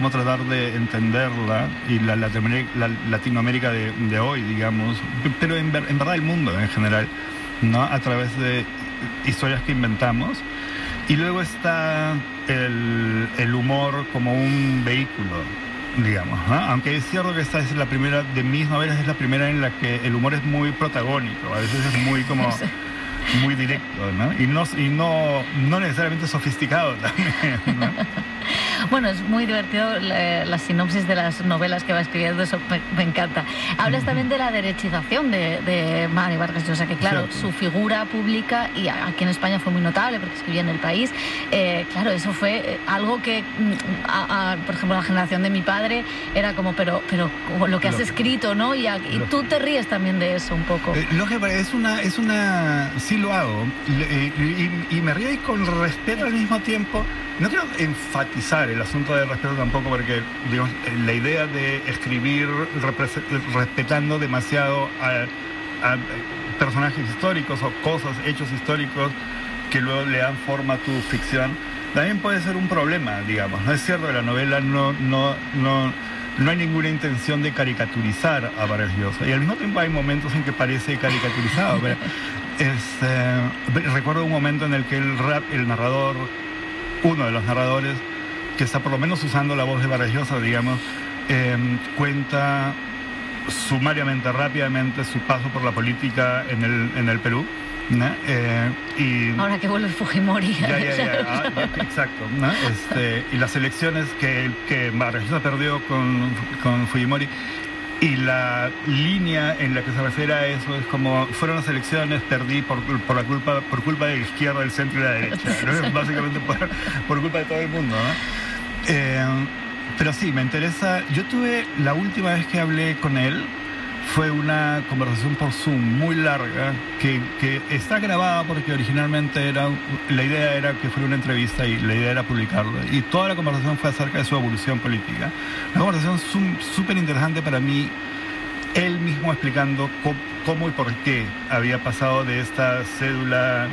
cómo tratar de entenderla y la Latinoamérica de hoy, digamos, pero en verdad el mundo en general, ¿no? A través de historias que inventamos. Y luego está el humor como un vehículo, digamos, ¿no? Aunque es cierto que esta es la primera de mis novelas, es la primera en la que el humor es muy protagónico, a veces es muy como muy directo, ¿no? Y no necesariamente sofisticado también, ¿no? Bueno, es muy divertido la sinopsis de las novelas que va escribiendo, eso me encanta. Hablas también de la derechización de Mario Vargas Llosa, que claro, su figura pública, y aquí en España fue muy notable porque escribía en El País, claro, eso fue algo que, por ejemplo, la generación de mi padre era como, pero lo que has escrito, ¿no? Y tú te ríes también de eso un poco. Lo que es una sí lo hago, y me río y con respeto al mismo tiempo. No quiero enfatizar el asunto del respeto tampoco, porque digamos, la idea de escribir respetando demasiado a personajes históricos o cosas, hechos históricos que luego le dan forma a tu ficción, también puede ser un problema, digamos. No es cierto que la novela no hay ninguna intención de caricaturizar a Vargas Llosa, y al mismo tiempo hay momentos en que parece caricaturizado. Pero recuerdo un momento en el que el narrador, uno de los narradores, que está por lo menos usando la voz de Vargas Llosa, digamos, cuenta sumariamente, rápidamente, su paso por la política en el Perú, ¿no? Ahora que vuelve Fujimori. Exacto, ¿no? Y las elecciones que Vargas Llosa perdió con Fujimori. Y la línea en la que se refiere a eso es como, fueron las elecciones, perdí por culpa de la izquierda, del centro y la derecha, ¿no? Básicamente por culpa de todo el mundo, ¿no? Pero sí, me interesa. Yo la última vez que hablé con él fue una conversación por Zoom muy larga, que está grabada porque originalmente la idea era que fuera una entrevista y la idea era publicarlo. Y toda la conversación fue acerca de su evolución política. Una conversación súper interesante para mí, él mismo explicando cómo y por qué había pasado de esta célula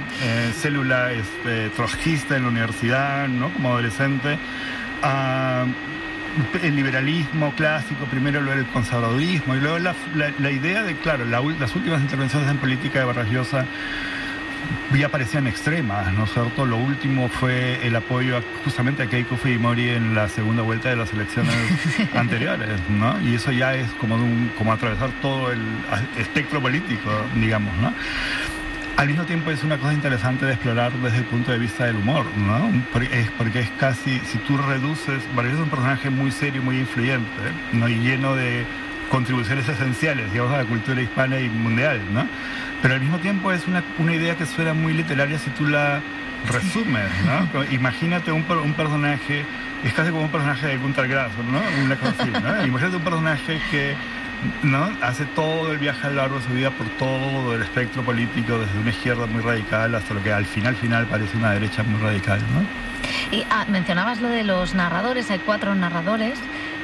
trotskista en la universidad, ¿no? Como adolescente, a el liberalismo clásico, primero luego el conservadurismo, y luego la idea de, claro, las últimas intervenciones en política de Vargas Llosa ya parecían extremas, ¿no es cierto? Lo último fue el apoyo justamente a Keiko Fujimori en la segunda vuelta de las elecciones anteriores, ¿no? Y eso ya es como atravesar todo el espectro político, digamos, ¿no? Al mismo tiempo es una cosa interesante de explorar desde el punto de vista del humor, ¿no? Porque es casi, si tú reduces, Vargas es un personaje muy serio, muy influyente, ¿no? Y lleno de contribuciones esenciales, digamos, a la cultura hispana y mundial, ¿no? Pero al mismo tiempo es una idea que suena muy literaria si tú la resumes, ¿no? Imagínate un personaje, es casi como un personaje de Günter Grass, ¿no? Una cosa así, ¿no? Imagínate un personaje que, ¿no? Hace todo el viaje a lo largo de su vida por todo el espectro político, desde una izquierda muy radical hasta lo que al final parece una derecha muy radical, ¿no? Y mencionabas lo de los narradores, hay 4 narradores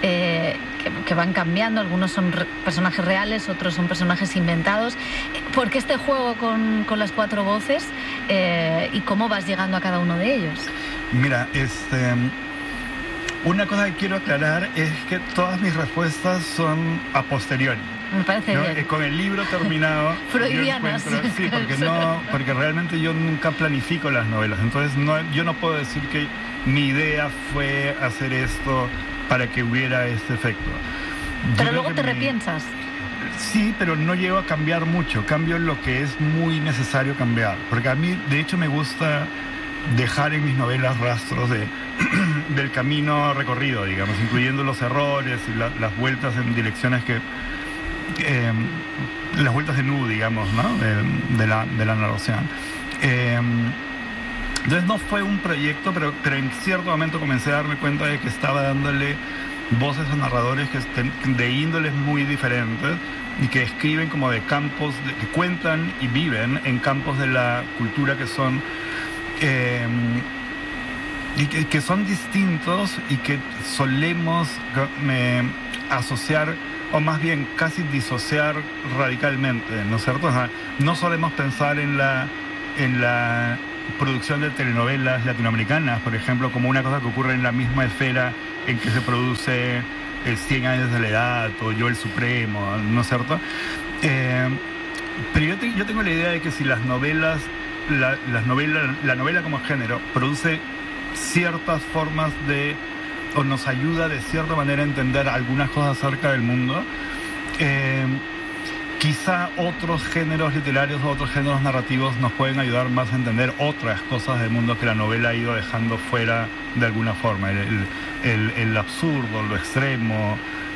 que van cambiando, algunos son personajes reales, otros son personajes inventados. ¿Por qué este juego con las 4 voces y cómo vas llegando a cada uno de ellos? Mira, una cosa que quiero aclarar es que todas mis respuestas son a posteriori. Me parece bien. Con el libro terminado. Freudianas. Sí, porque realmente yo nunca planifico las novelas. Entonces yo no puedo decir que mi idea fue hacer esto para que hubiera este efecto. Pero luego te repiensas. Sí, pero no llego a cambiar mucho. Cambio lo que es muy necesario cambiar. Porque a mí, de hecho, me gusta dejar en mis novelas rastros del camino recorrido, digamos, incluyendo los errores y las vueltas en direcciones las vueltas de nudo, digamos, ¿no? de la narración. Entonces no fue un proyecto, pero en cierto momento comencé a darme cuenta de que estaba dándole voces a narradores de índoles muy diferentes y que escriben como de campos, que cuentan y viven en campos de la cultura que son que son distintos y que solemos asociar, o más bien casi disociar radicalmente, ¿no es cierto? O sea, no solemos pensar en la producción de telenovelas latinoamericanas, por ejemplo, como una cosa que ocurre en la misma esfera en que se produce 100 años de soledad o Yo el Supremo, ¿no es cierto? Pero yo tengo la idea de que si la novela como género produce ciertas formas o nos ayuda de cierta manera a entender algunas cosas acerca del mundo, quizá otros géneros literarios o otros géneros narrativos nos pueden ayudar más a entender otras cosas del mundo que la novela ha ido dejando fuera de alguna forma. El absurdo, lo extremo.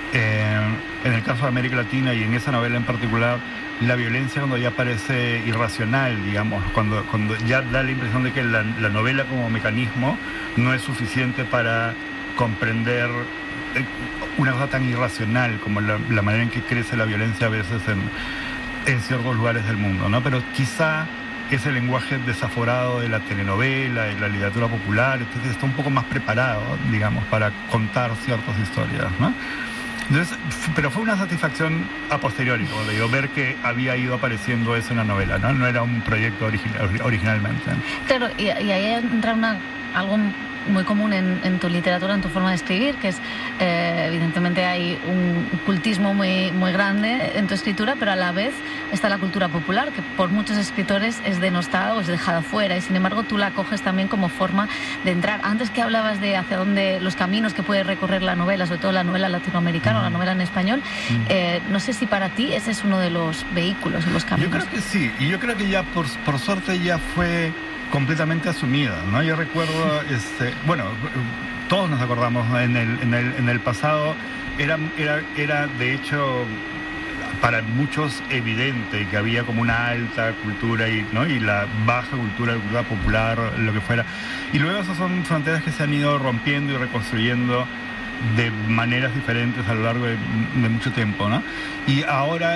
En el caso de América Latina y en esa novela en particular, la violencia cuando ya parece irracional, digamos, cuando ya da la impresión de que la novela como mecanismo no es suficiente para comprender una cosa tan irracional como la manera en que crece la violencia a veces en ciertos lugares del mundo, ¿no? Pero quizá ese lenguaje desaforado de la telenovela y la literatura popular, entonces está un poco más preparado, digamos, para contar ciertas historias, ¿no? Entonces, pero fue una satisfacción a posteriori, como digo, ver que había ido apareciendo eso en la novela, ¿no? No era un proyecto originalmente. Claro, y ahí entra algo muy común en tu literatura, en tu forma de escribir, que es, evidentemente hay un cultismo muy, muy grande en tu escritura, pero a la vez está la cultura popular, que por muchos escritores es denostada o es dejada fuera, y sin embargo tú la coges también como forma de entrar. Antes que hablabas de hacia dónde los caminos que puede recorrer la novela, sobre todo la novela latinoamericana o la novela en español, no sé si para ti ese es uno de los vehículos, los caminos. Yo creo que sí, y yo creo que ya por suerte ya fue completamente asumida, ¿no? Yo recuerdo, bueno, todos nos acordamos, ¿no? en el pasado era de hecho para muchos evidente que había como una alta cultura ¿no? y la baja cultura popular, lo que fuera. Y luego esas son fronteras que se han ido rompiendo y reconstruyendo de maneras diferentes a lo largo de mucho tiempo, ¿no? Y ahora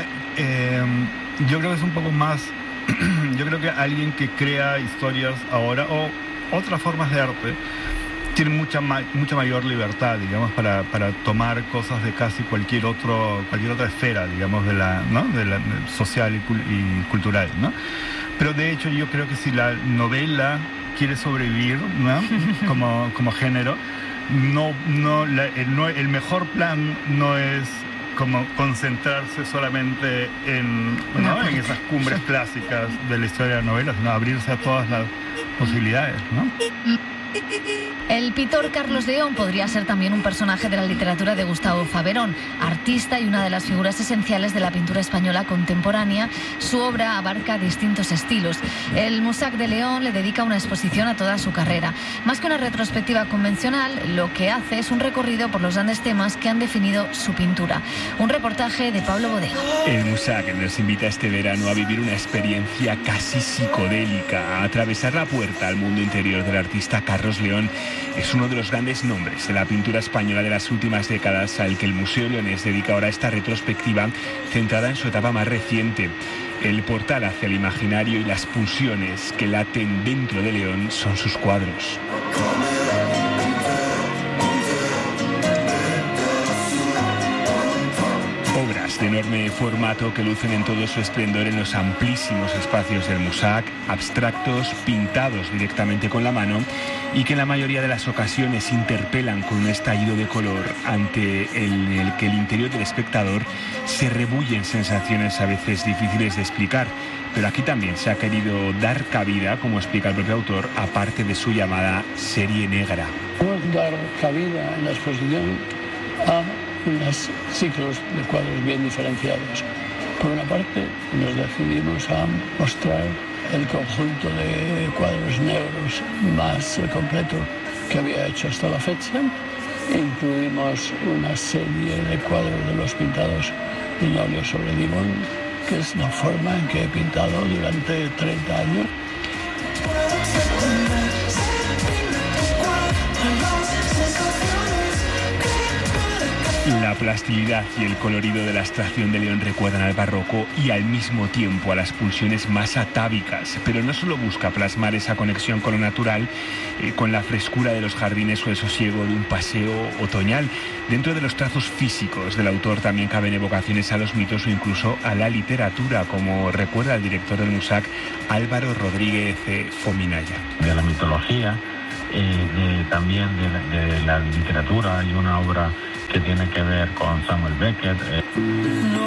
yo creo que es un poco más. Yo creo que alguien que crea historias ahora o otras formas de arte tiene mucha mayor libertad, digamos, para tomar cosas de casi cualquier otra esfera, digamos, de la social y cultural, ¿no? Pero de hecho yo creo que si la novela quiere sobrevivir, ¿no? como género, el mejor plan no es como concentrarse solamente en esas cumbres clásicas de la historia de la novela, sino abrirse a todas las posibilidades, ¿no? El pintor Carlos León podría ser también un personaje de la literatura de Gustavo Faberón, artista y una de las figuras esenciales de la pintura española contemporánea. Su obra abarca distintos estilos. El Musac de León le dedica una exposición a toda su carrera. Más que una retrospectiva convencional, lo que hace es un recorrido por los grandes temas que han definido su pintura. Un reportaje de Pablo Bodega. El Musac nos invita este verano a vivir una experiencia casi psicodélica, a atravesar la puerta al mundo interior del artista Carlos León. Es uno de los grandes nombres de la pintura española de las últimas décadas, al que el Museo Leonés dedica ahora esta retrospectiva centrada en su etapa más reciente. El portal hacia el imaginario y las pulsiones que laten dentro de León son sus cuadros. Obras de enorme formato que lucen en todo su esplendor en los amplísimos espacios del Musac, abstractos, pintados directamente con la mano y que en la mayoría de las ocasiones interpelan con un estallido de color ante el que el interior del espectador se rebullen sensaciones a veces difíciles de explicar. Pero aquí también se ha querido dar cabida, como explica el propio autor, a parte de su llamada serie negra. Podemos dar cabida en la exposición a unos ciclos de cuadros bien diferenciados. Por una parte, nos decidimos a mostrar el conjunto de cuadros negros más completo que había hecho hasta la fecha. Incluimos una serie de cuadros de los pintados en óleo sobre limón, que es la forma en que he pintado durante 30 años. La plasticidad y el colorido de la abstracción de León recuerdan al barroco y al mismo tiempo a las pulsiones más atávicas, pero no solo busca plasmar esa conexión con lo natural, con la frescura de los jardines o el sosiego de un paseo otoñal. Dentro de los trazos físicos del autor también caben evocaciones a los mitos o incluso a la literatura, como recuerda el director del Musac, Álvaro Rodríguez Fominaya. De la mitología, también de la literatura. Hay una obra que tiene que ver con Samuel Beckett.